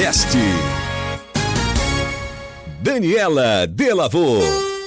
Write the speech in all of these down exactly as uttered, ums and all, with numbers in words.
Nordeste. Daniela Delavô.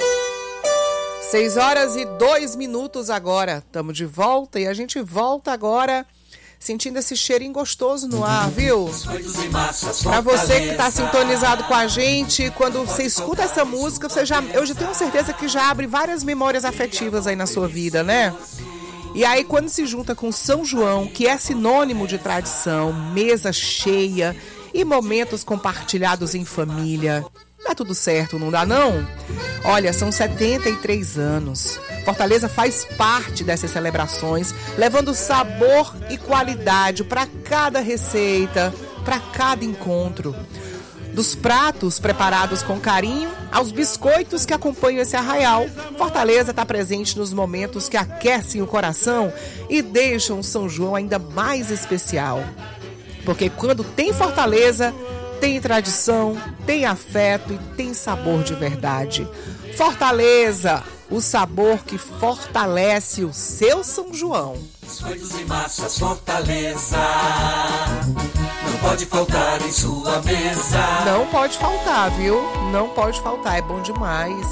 Seis horas e dois minutos agora. Estamos de volta e a gente volta agora sentindo esse cheirinho gostoso no ar, viu? Pra você que tá sintonizado com a gente, quando você escuta essa música, você já, eu já tenho certeza que já abre várias memórias afetivas aí na sua vida, né? E aí quando se junta com São João, que é sinônimo de tradição, mesa cheia e momentos compartilhados em família, dá tudo certo, não dá não? Olha, são setenta e três anos. Fortaleza faz parte dessas celebrações, levando sabor e qualidade para cada receita, para cada encontro. Dos pratos preparados com carinho aos biscoitos que acompanham esse arraial, Fortaleza está presente nos momentos que aquecem o coração e deixam o São João ainda mais especial. Porque quando tem Fortaleza, tem tradição, tem afeto e tem sabor de verdade. Fortaleza, o sabor que fortalece o seu São João. Biscoitos e massas Fortaleza, não pode faltar em sua mesa. Não pode faltar, viu? Não pode faltar, é bom demais.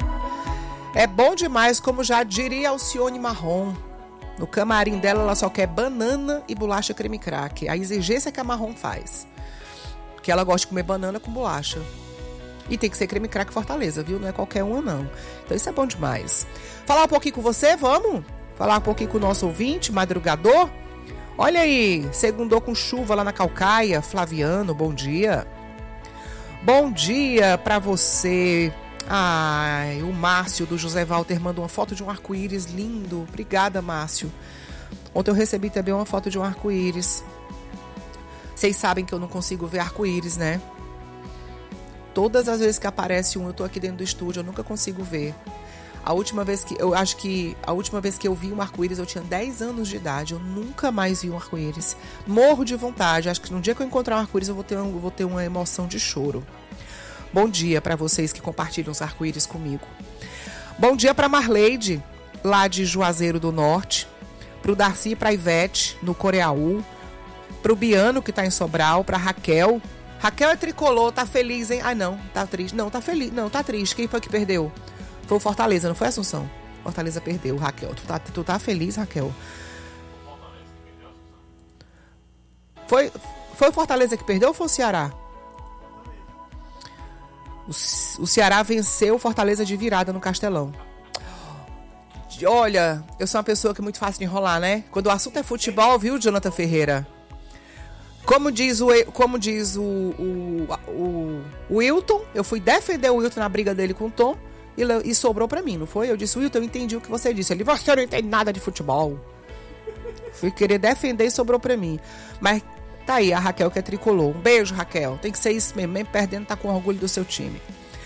É bom demais, como já diria Alcione Marrom. No camarim dela, ela só quer banana e bolacha creme crack. A exigência que a Marrom faz. Que ela gosta de comer banana com bolacha. E tem que ser creme crack Fortaleza, viu? Não é qualquer uma, não. Então isso é bom demais. Falar um pouquinho com você, vamos? Falar um pouquinho com o nosso ouvinte, madrugador? Olha aí, segundou com chuva lá na Calcaia. Flaviano, bom dia. Bom dia pra você. Ai, o Márcio do José Walter mandou uma foto de um arco-íris lindo. Obrigada, Márcio. Ontem eu recebi também uma foto de um arco-íris. Vocês sabem que eu não consigo ver arco-íris, né? Todas as vezes que aparece um, eu tô aqui dentro do estúdio, eu nunca consigo ver. A última vez que, eu acho que, a última vez que eu vi um arco-íris, eu tinha dez anos de idade, eu nunca mais vi um arco-íris. Morro de vontade, acho que no dia que eu encontrar um arco-íris, eu vou ter, um, eu vou ter uma emoção de choro. Bom dia para vocês que compartilham os arco-íris comigo. Bom dia para Marleide, lá de Juazeiro do Norte, pro Darcy e pra Ivete, no Coreaú, pro Biano, que tá em Sobral, pra Raquel. Raquel é tricolor, tá feliz, hein? Ah, não, tá triste. Não, tá feliz. Não, tá triste. Quem foi que perdeu? Foi o Fortaleza, não foi, Assunção? Fortaleza perdeu, Raquel. Tu tá, tu tá feliz, Raquel? Foi, foi o Fortaleza que perdeu ou foi o Ceará? O, o Ceará venceu o Fortaleza de virada no Castelão. Olha, eu sou uma pessoa que é muito fácil de enrolar, né? Quando o assunto é futebol, viu, Jonathan Ferreira? Como diz o, como diz o, o, o, o Wilton, eu fui defender o Wilton na briga dele com o Tom e, e sobrou pra mim, não foi? Eu disse, Wilton, eu entendi o que você disse. Ele, você não entende nada de futebol. Fui querer defender e sobrou pra mim. Mas tá aí, a Raquel que é tricolor. Um beijo, Raquel. Tem que ser isso mesmo, mesmo perdendo, tá com orgulho do seu time.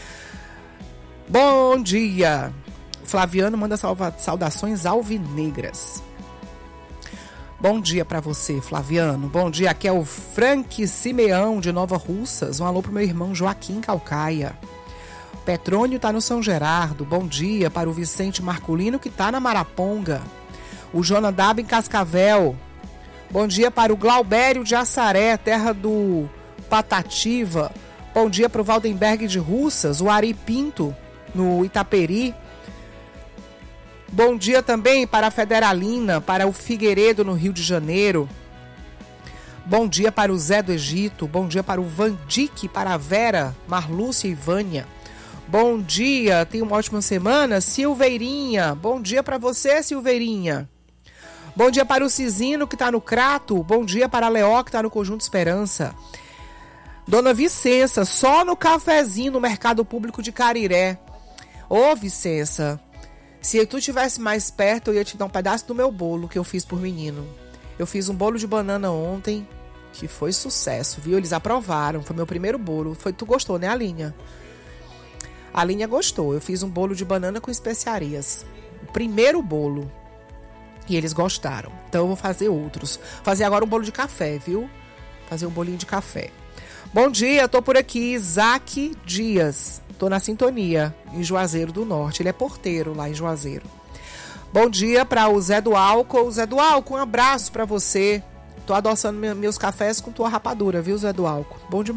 Bom dia. Flaviano manda salva, saudações alvinegras. Bom dia pra você, Flaviano. Bom dia, aqui é o Frank Simeão de Nova Russas. Um alô pro meu irmão Joaquim Calcaia. Petrônio tá no São Gerardo. Bom dia para o Vicente Marculino, que tá na Maraponga. O Jonadab em Cascavel. Bom dia para o Glaubério de Assaré, terra do Patativa. Bom dia para o Valdenberg de Russas. O Ari Pinto, no Itaperi. Bom dia também para a Federalina, para o Figueiredo, no Rio de Janeiro. Bom dia para o Zé do Egito. Bom dia para o Vandique, para a Vera, Marlúcia e Vânia. Bom dia, tenha uma ótima semana. Silveirinha, bom dia para você, Silveirinha. Bom dia para o Cisino, que está no Crato. Bom dia para a Leó, que está no Conjunto Esperança. Dona Vicença, só no cafezinho no Mercado Público de Cariré. Ô, Vicença, se tu estivesse mais perto, eu ia te dar um pedaço do meu bolo que eu fiz por menino. Eu fiz um bolo de banana ontem, que foi sucesso, viu? Eles aprovaram, foi meu primeiro bolo. Foi, tu gostou, né, Alinha? A Alinha gostou. Eu fiz um bolo de banana com especiarias. O primeiro bolo. E eles gostaram. Então eu vou fazer outros. Fazer agora um bolo de café, viu? Fazer um bolinho de café. Bom dia, tô por aqui. Isaac Dias. Tô na sintonia, em Juazeiro do Norte. Ele é porteiro lá em Juazeiro. Bom dia para o Zé do Álcool. Zé do Álcool, um abraço para você. Tô adoçando meus cafés com tua rapadura, viu, Zé do Álcool? Bom demais.